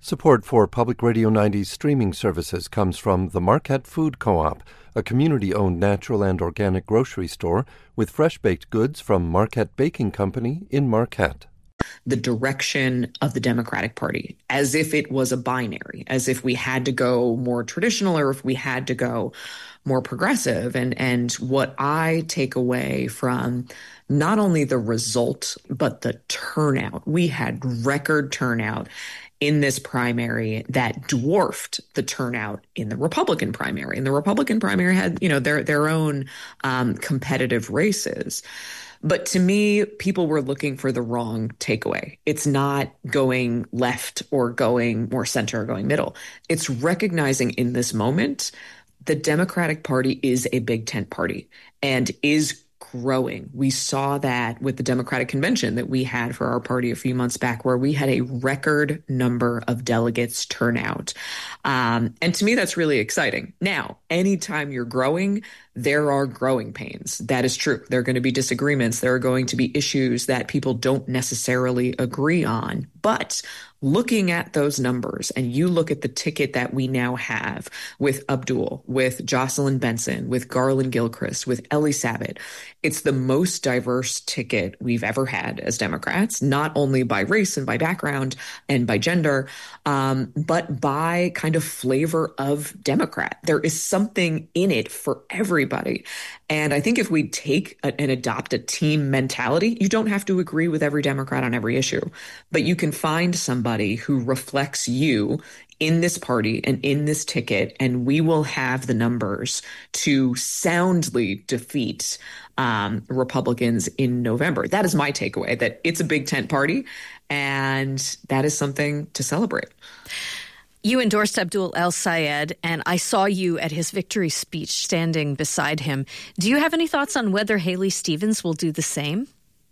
Support for Public Radio 90's streaming services comes from the Marquette Food Co-op, a community-owned natural and organic grocery store with fresh-baked goods from Marquette Baking Company in Marquette. The direction of the Democratic Party, as if it was a binary, as if we had to go more traditional or if we had to go more progressive. And what I take away from not only the result, but the turnout. We had record turnout in this primary that dwarfed the turnout in the Republican primary. And the Republican primary had, their own competitive races. But to me, people were looking for the wrong takeaway. It's not going left or going more center or going middle. It's recognizing in this moment the Democratic Party is a big tent party and is growing. We saw that with the Democratic Convention that we had for our party a few months back, where we had a record number of delegates turn out. And to me, that's really exciting. Now, anytime you're growing, there are growing pains. That is true. There are going to be disagreements. There are going to be issues that people don't necessarily agree on. But looking at those numbers, and you look at the ticket that we now have with Abdul, with Jocelyn Benson, with Garland Gilchrist, with Ellie Sabat, it's the most diverse ticket we've ever had as Democrats, not only by race and by background and by gender, but by kind of flavor of Democrat. There is something in it for everybody. And I think if we take and adopt a team mentality, you don't have to agree with every Democrat on every issue, but you can find somebody who reflects you in this party and in this ticket, and we will have the numbers to soundly defeat Republicans in November. That is my takeaway, that it's a big tent party, and that is something to celebrate. You endorsed Abdul El-Sayed, and I saw you at his victory speech standing beside him. Do you have any thoughts on whether Haley Stevens will do the same?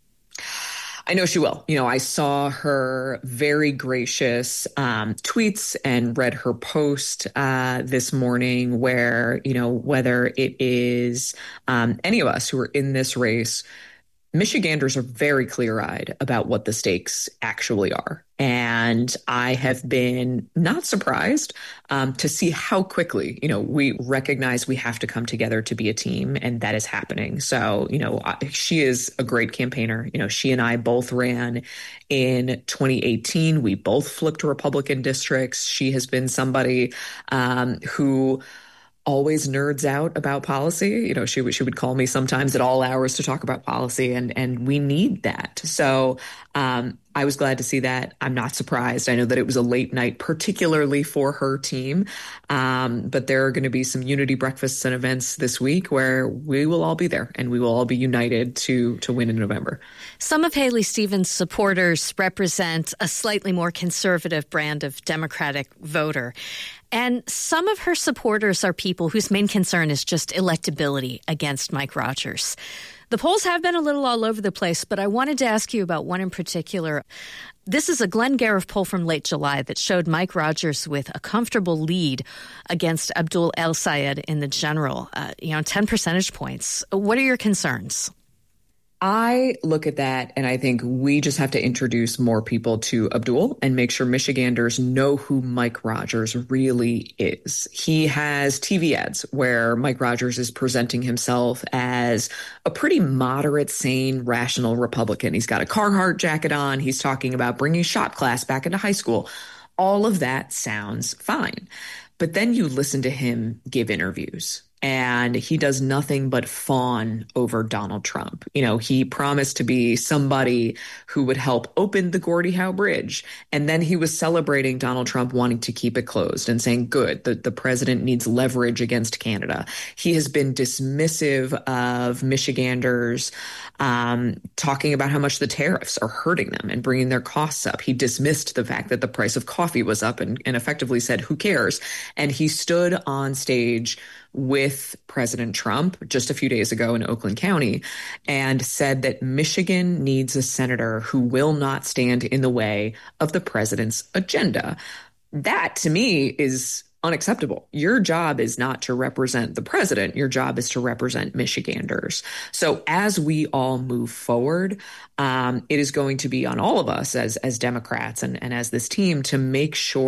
I know she will. I saw her very gracious tweets and read her post this morning where, whether it is any of us who are in this race, Michiganders are very clear-eyed about what the stakes actually are. And I have been not surprised to see how quickly, we recognize we have to come together to be a team, and that is happening. So, she is a great campaigner. She and I both ran in 2018. We both flipped Republican districts. She has been somebody who always nerds out about policy. She would call me sometimes at all hours to talk about policy, and we need that. So I was glad to see that. I'm not surprised. I know that it was a late night, particularly for her team. But there are going to be some unity breakfasts and events this week where we will all be there and we will all be united to win in November. Some of Haley Stevens' supporters represent a slightly more conservative brand of Democratic voter. And some of her supporters are people whose main concern is just electability against Mike Rogers. The polls have been a little all over the place, but I wanted to ask you about one in particular. This is a Glenn Gariff poll from late July that showed Mike Rogers with a comfortable lead against Abdul El-Sayed in the general, 10 percentage points. What are your concerns? I look at that and I think we just have to introduce more people to Abdul and make sure Michiganders know who Mike Rogers really is. He has TV ads where Mike Rogers is presenting himself as a pretty moderate, sane, rational Republican. He's got a Carhartt jacket on. He's talking about bringing shop class back into high school. All of that sounds fine. But then you listen to him give interviews, and he does nothing but fawn over Donald Trump. He promised to be somebody who would help open the Gordie Howe Bridge. And then he was celebrating Donald Trump wanting to keep it closed and saying, good, the president needs leverage against Canada. He has been dismissive of Michiganders, talking about how much the tariffs are hurting them and bringing their costs up. He dismissed the fact that the price of coffee was up and effectively said, who cares? And he stood on stage with President Trump just a few days ago in Oakland County and said that Michigan needs a senator who will not stand in the way of the president's agenda. That, to me, is unacceptable. Your job is not to represent the president. Your job is to represent Michiganders. So as we all move forward, it is going to be on all of us as Democrats and as this team to make sure